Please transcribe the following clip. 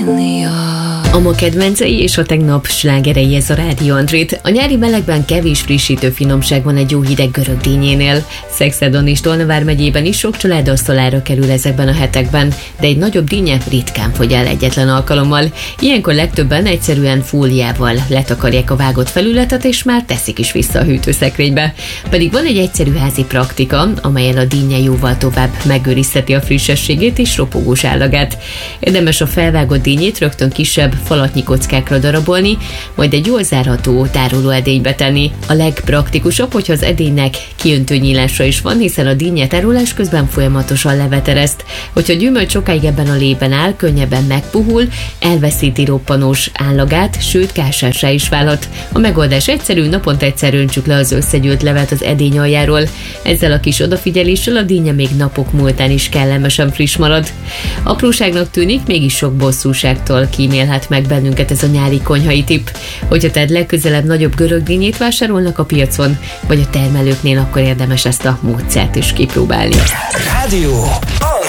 A ma kedvencei és a tegnap slágerei, ez a Rádió Andrit. A nyári melegben kevés frissítő finomság van egy jó hideg görög dínyénél. Szexádon és Tolnavár megyében is sok család asztalára kerül ezekben a hetekben, de egy nagyobb dínye ritkán fogy el egyetlen alkalommal. Ilyenkor legtöbben egyszerűen fóliával letakarják a vágott felületet, és már teszik is vissza a hűtőszekrénybe. Pedig van egy egyszerű házi praktika, amelyen a dínye jóval tovább megőrizheti a frissességét és ropogós állagát. Érdemes a felvágott dínyét rögtön kisebb falatnyi kockákra darabolni, majd egy jól zárható tárolóedénybe tenni. A legpraktikusabb, hogyha az edénynek kiöntő nyílása is van, hiszen a dínye tárolás közben folyamatosan levetereszt. Hogyha a gyümölcs sokáig ebben a lében áll, könnyebben megpuhul, elveszíti roppanós állagát, sőt kásássá is válhat. A megoldás egyszerű, naponta egyszer öntsük le az összegyűlt levet az edény aljáról. Ezzel a kis odafigyeléssel a dínye még napok múltán is kellemesen friss marad. Apróságnak tűnik, mégis sok bosszúságtól kímélhet meg bennünket ez a nyári konyhai tipp. Hogyha tehát legközelebb nagyobb görög dínyét vásárolnak a piacon, vagy a termelőknél, akkor érdemes ezt a módszert is kipróbálni. Rádió